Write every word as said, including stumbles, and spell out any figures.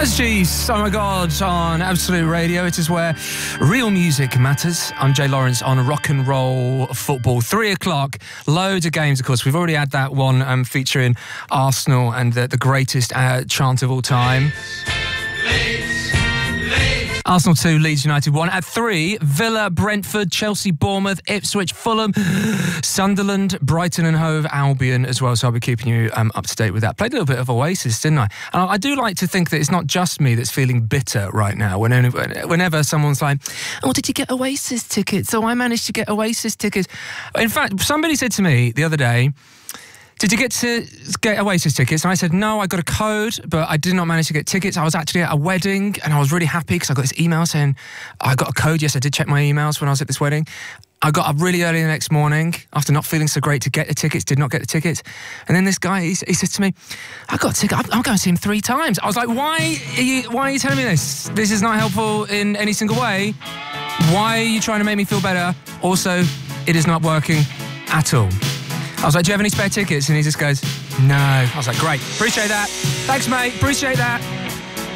Prodigy's, oh my God, on Absolute Radio. It is where real music matters. I'm Jay Lawrence on Rock and Roll Football. Three o'clock, loads of games, of course. We've already had that one um, featuring Arsenal and the, the greatest uh, chant of all time. Arsenal two, Leeds United one. At three, Villa, Brentford, Chelsea, Bournemouth, Ipswich, Fulham, Sunderland, Brighton and Hove Albion as well. So I'll be keeping you um, up to date with that. Played a little bit of Oasis, didn't I? And I do like to think that it's not just me that's feeling bitter right now. When, whenever someone's like, oh, did you get Oasis tickets? Oh, I managed to get Oasis tickets. In fact, somebody said to me the other day, did you get to get Oasis tickets? And I said, no, I got a code, but I did not manage to get tickets. I was actually at a wedding and I was really happy because I got this email saying, I got a code. Yes, I did check my emails when I was at this wedding. I got up really early the next morning after not feeling so great to get the tickets, did not get the tickets. And then this guy, he, he said to me, I got a ticket, I'm, I'm going to see him three times. I was like, why are you, why are you telling me this? This is not helpful in any single way. Why are you trying to make me feel better? Also, it is not working at all. I was like, do you have any spare tickets? And he just goes, no. I was like, great. Appreciate that. Thanks, mate. Appreciate that.